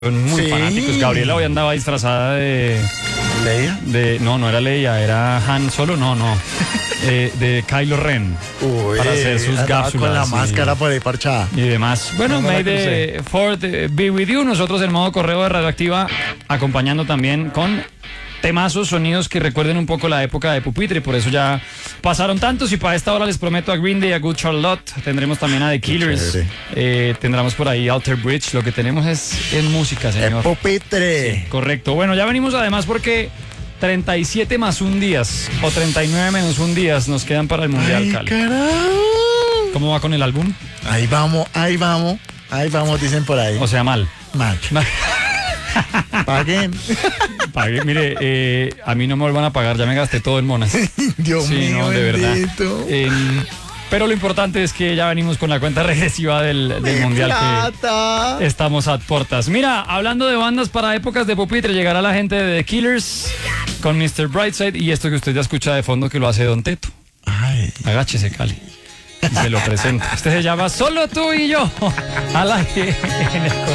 Son muy fanáticos. Gabriela hoy andaba disfrazada de... ¿Leia? No era Leia, era Han Solo, no. De Kylo Ren. Uy, para hacer sus cápsulas. con la máscara por ahí parchada. Y demás. Bueno, No me la May the Fourth be with you. Nosotros en modo correo de Radioactiva, acompañando también con temazos, sonidos que recuerden un poco la época de Pupitre. Por eso ya pasaron tantos. Y para esta hora les prometo a Green Day, a Good Charlotte. Tendremos también a The Killers. Tendremos por ahí Alter Bridge. Lo que tenemos es en música, señor. Es Pupitre. Sí, correcto. Bueno, ya venimos además porque 37 más un días o 39 menos un días nos quedan para el Mundial, Ay, Cali. carajo. ¿Cómo va con el álbum? Ahí vamos, dicen por ahí. O sea, mal. Mal. Paguen. Pagué, mire, a mí no me vuelvan a pagar, ya me gasté todo en monas. Dios Sí, mío, no, de verdad. bendito. Pero lo importante es que ya venimos con la cuenta regresiva del Mundial Plata. que estamos a puertas. Mira, hablando de bandas para épocas de Pupitre, llegará la gente de The Killers con Mr. Brightside y esto que usted ya escucha de fondo que lo hace Don Teto. Ay. Agáchese, Cali. Y se lo presento. Este se llama Solo tú y yo. Al aire en el